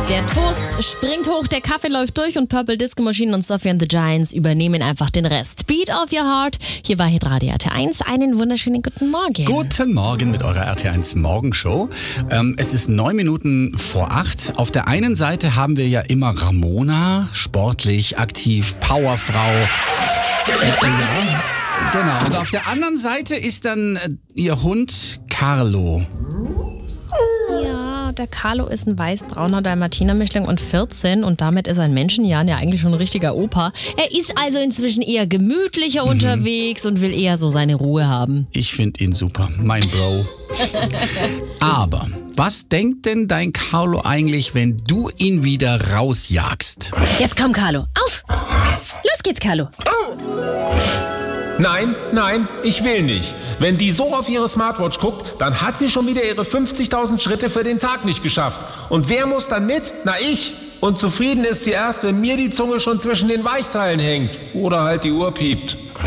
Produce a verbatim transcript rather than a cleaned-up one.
Der Toast springt hoch, der Kaffee läuft durch und Purple Disco Machine und Sophie and the Giants übernehmen einfach den Rest. Beat of your heart. Hier war Hitradio R T eins. Einen wunderschönen guten Morgen. Guten Morgen mit eurer R T eins Morgenshow. Ähm, es ist neun Minuten vor acht. Auf der einen Seite haben wir ja immer Ramona, sportlich, aktiv, Powerfrau. Äh, ja, genau. Und auf der anderen Seite ist dann äh, ihr Hund Carlo. Ja, der Carlo ist ein weiß-brauner Dalmatiner-Mischling und vierzehn und damit ist ein Menschenjahren ja eigentlich schon ein richtiger Opa. Er ist also inzwischen eher gemütlicher mhm. unterwegs und will eher so seine Ruhe haben. Ich finde ihn super, mein Bro. Aber was denkt denn dein Carlo eigentlich, wenn du ihn wieder rausjagst? Jetzt komm, Carlo, auf! Los geht's, Carlo. Nein, nein, ich will nicht. Wenn die so auf ihre Smartwatch guckt, dann hat sie schon wieder ihre fünfzigtausend Schritte für den Tag nicht geschafft. Und wer muss dann mit? Na, ich. Und zufrieden ist sie erst, wenn mir die Zunge schon zwischen den Weichteilen hängt. Oder halt die Uhr piept.